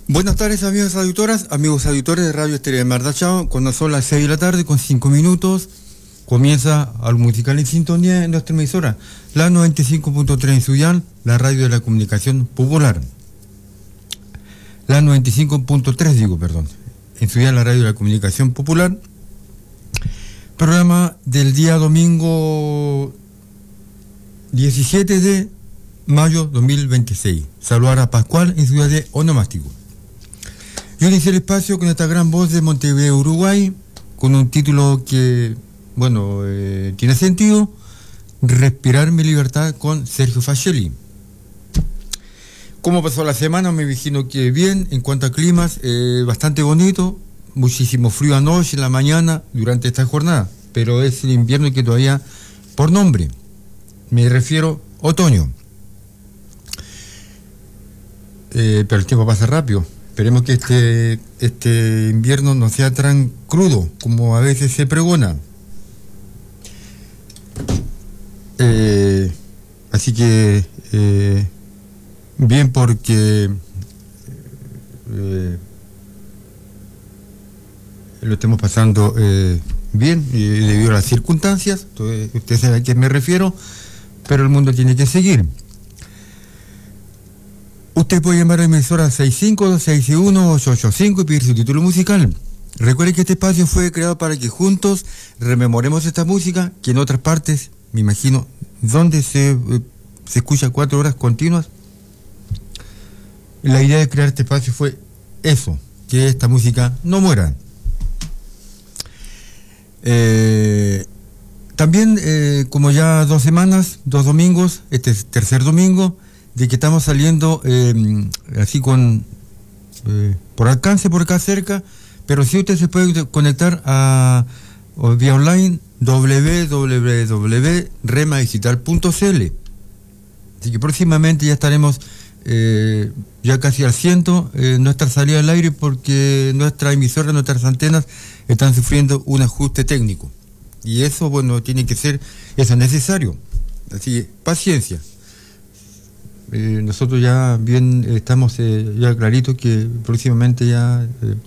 Buenas tardes, amigos auditoras, amigos auditores de Radio Estéreo de Mardachao. Cuando son las 6 de la tarde con 5 minutos, comienza Algo Musical en Sintonía en nuestra emisora, la 95.3 en Suyán, la radio de la comunicación popular. La 95.3, en Suyán, la radio de la comunicación popular. Programa del día domingo 17 de mayo 2026. Saludar a Pascual en Ciudad de Onomástico. Yo inicié el espacio con esta gran voz de Montevideo, Uruguay, con un título que, tiene sentido: Respirar mi libertad, con Sergio Facelli. ¿Cómo pasó la semana? Me imagino que bien. En cuanto a climas, bastante bonito, muchísimo frío anoche, en la mañana, durante esta jornada, pero es el invierno que todavía, por nombre, me refiero otoño. Pero el tiempo pasa rápido. Esperemos que este invierno no sea tan crudo como a veces se pregona. Así que bien, porque lo estemos pasando bien debido a las circunstancias. Entonces, usted sabe a qué me refiero, pero el mundo tiene que seguir. Usted puede llamar a la emisora 65-261-885 y pedir su título musical. Recuerde que este espacio fue creado para que juntos rememoremos esta música que en otras partes, me imagino, donde se escucha 4 horas continuas. La idea de crear este espacio fue eso, que esta música no muera. También, como ya 2 semanas, 2 domingos, este es tercer domingo, de que estamos saliendo así con por alcance, por acá cerca, pero sí usted se puede conectar a vía online www.remadigital.cl. Así que próximamente ya estaremos ya casi al 100 nuestra salida al aire, porque nuestra emisora, nuestras antenas están sufriendo un ajuste técnico, y eso tiene que ser, eso es necesario. Así que paciencia. Nosotros ya bien estamos ya clarito que próximamente ya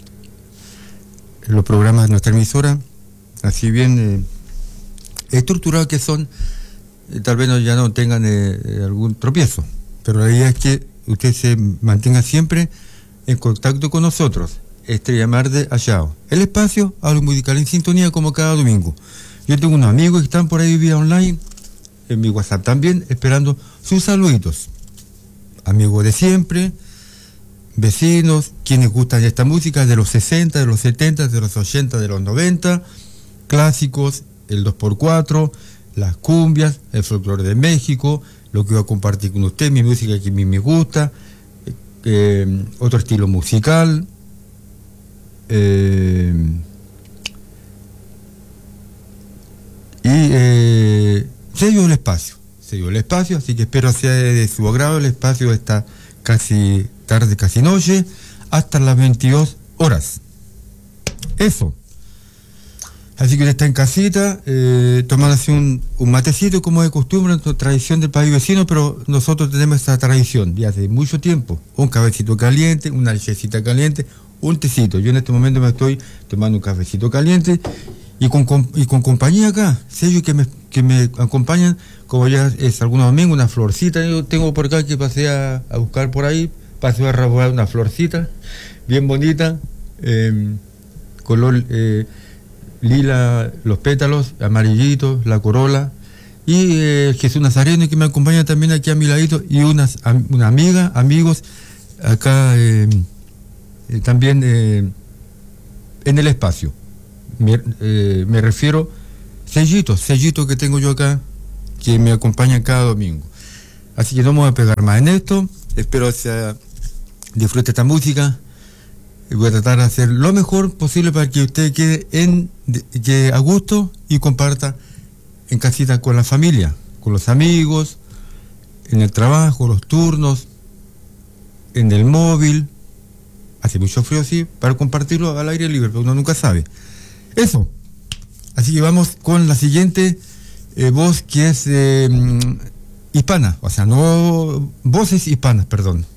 los programas de nuestra emisora, así bien estructurados que son, tal vez ya no tengan algún tropiezo, pero la idea es que usted se mantenga siempre en contacto con nosotros. Estrella Mar de Allao, el espacio Algo Musical en Sintonía, como cada domingo. Yo tengo unos amigos que están por ahí vía online, en mi WhatsApp también, esperando sus saluditos. Amigos de siempre, vecinos, quienes gustan de esta música de los 60, de los 70, de los 80, de los 90, clásicos, el 2x4, las cumbias, el folclore de México, lo que voy a compartir con usted, mi música que a mí me gusta, otro estilo musical, sello el espacio, así que espero sea de su agrado. El espacio está casi tarde, casi noche, hasta las 22 horas. Eso. Así que usted está en casita, tomándose un matecito, como de costumbre, en tradición del país vecino, pero nosotros tenemos esta tradición de hace mucho tiempo. Un cafecito caliente, una lechecita caliente, un tecito. Yo en este momento me estoy tomando un cafecito caliente y con compañía acá, sellos que me acompañan, como ya es algunos domingos, una florcita. Yo tengo por acá que pasé a buscar por ahí, pasé a robar una florcita bien bonita, color lila, los pétalos, amarillitos, la corola, y Jesús Nazareno, que me acompaña también aquí a mi ladito, y una amiga, amigos, acá también en el espacio. Me refiero sellitos que tengo yo acá, que me acompañan cada domingo. Así que no me voy a pegar más en esto. Espero que disfrute esta música. Voy a tratar de hacer lo mejor posible para que usted quede a gusto y comparta en casita con la familia, con los amigos, en el trabajo, los turnos, en el móvil. Hace mucho frío, sí, para compartirlo al aire libre, pero uno nunca sabe. Eso. Así que vamos con la siguiente voz, que es hispana, o sea, no voces hispanas, perdón.